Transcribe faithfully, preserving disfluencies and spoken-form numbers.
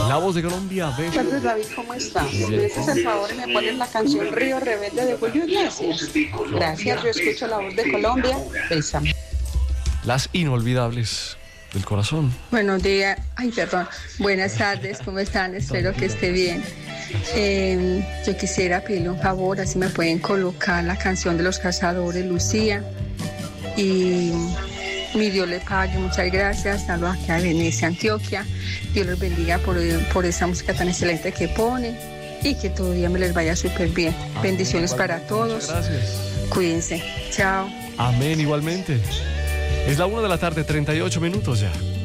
La Voz de Colombia, ve. Buenas tardes, David, ¿cómo está? ¿Me haces el favor y me pones la canción Río Rebelde de Julio Iglesias? Gracias, yo escucho La Voz de Colombia. Bésame. Las inolvidables del corazón. Buenos días, ay perdón, buenas tardes, ¿cómo están? Espero que esté bien. Eh, yo quisiera pedirle un favor, así me pueden colocar la canción de Los Cazadores, Lucía, y mi Dios le pague, muchas gracias. Saludos aquí a Venecia, Antioquia. Dios los bendiga por, por esa música tan excelente que ponen y que todo día me les vaya súper bien. Bendiciones para todos. Gracias. Cuídense. Chao. Amén, igualmente. Es la una de la tarde, treinta y ocho minutos ya.